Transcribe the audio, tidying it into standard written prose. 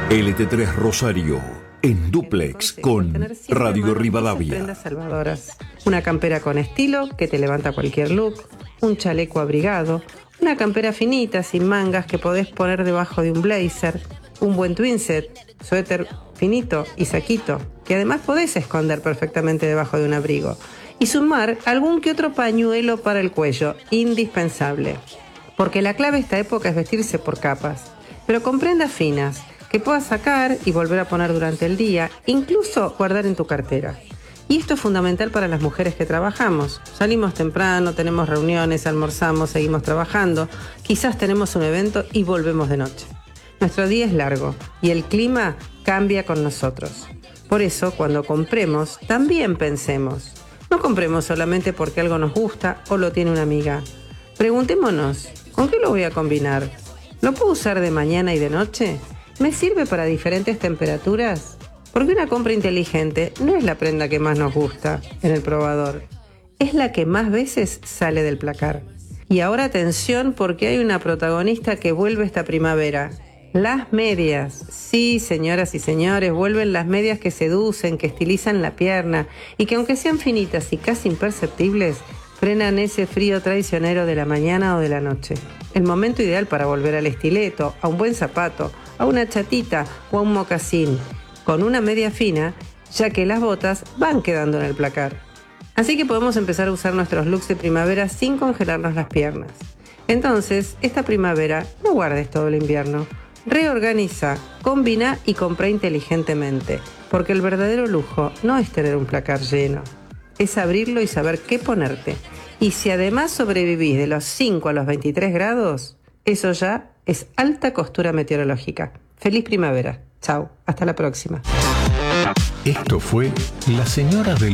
LT3 Rosario, en dúplex con Radio Rivadavia. Prendas salvadoras. Una campera con estilo que te levanta cualquier look, un chaleco abrigado, una campera finita sin mangas que podés poner debajo de un blazer, un buen twin set, suéter finito y saquito, que además podés esconder perfectamente debajo de un abrigo. Y sumar algún que otro pañuelo para el cuello, indispensable. Porque la clave de esta época es vestirse por capas, pero con prendas finas, que puedas sacar y volver a poner durante el día, incluso guardar en tu cartera. Y esto es fundamental para las mujeres que trabajamos. Salimos temprano, tenemos reuniones, almorzamos, seguimos trabajando, quizás tenemos un evento y volvemos de noche. Nuestro día es largo y el clima cambia con nosotros. Por eso, cuando compremos, también pensemos. No compremos solamente porque algo nos gusta o lo tiene una amiga. Preguntémonos, ¿con qué lo voy a combinar? ¿Lo puedo usar de mañana y de noche? ¿Me sirve para diferentes temperaturas? Porque una compra inteligente no es la prenda que más nos gusta en el probador. Es la que más veces sale del placar. Y ahora atención porque hay una protagonista que vuelve esta primavera. Las medias. Sí, señoras y señores, vuelven las medias que seducen, que estilizan la pierna y que aunque sean finitas y casi imperceptibles, frenan ese frío traicionero de la mañana o de la noche. El momento ideal para volver al estileto, a un buen zapato, a una chatita o a un mocasín, con una media fina, ya que las botas van quedando en el placar. Así que podemos empezar a usar nuestros looks de primavera sin congelarnos las piernas. Entonces, esta primavera no guardes todo el invierno. Reorganiza, combina y compra inteligentemente, porque el verdadero lujo no es tener un placar lleno, es abrirlo y saber qué ponerte. Y si además sobrevivís de los 5 a los 23 grados, eso ya es alta costura meteorológica. Feliz primavera. Chau, hasta la próxima. Esto fue La Señora del